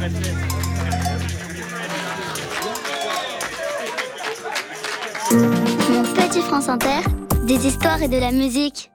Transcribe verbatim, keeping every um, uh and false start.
Mon petit France Inter, des histoires et de la musique.